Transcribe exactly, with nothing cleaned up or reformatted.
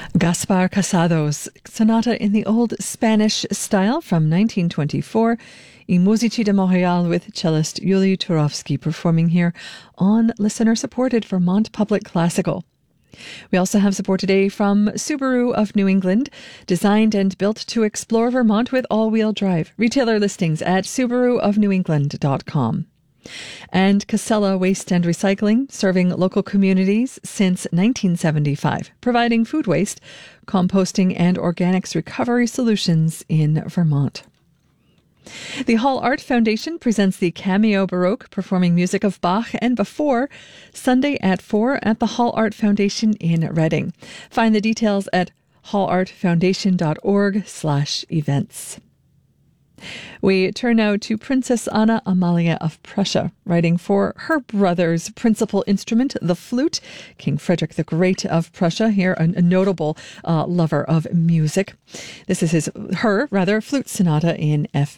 Gaspar Casado's Sonata in the Old Spanish Style from nineteen twenty-four, I Musici de Montréal with cellist Yuli Turovsky performing here on listener-supported Vermont Public Classical. We also have support today from Subaru of New England, designed and built to explore Vermont with all-wheel drive. Retailer listings at subaru of new england dot com. And Casella Waste and Recycling, serving local communities since nineteen seventy-five, providing food waste, composting, and organics recovery solutions in Vermont. The Hall Art Foundation presents the Cameo Baroque, performing music of Bach and before, Sunday at four at the Hall Art Foundation in Reading. Find the details at hallartfoundation.org slash events. We turn now to Princess Anna Amalia of Prussia, writing for her brother's principal instrument, the flute. King Frederick the Great of Prussia, here a, a notable uh, lover of music. This is his, her, rather, flute sonata in F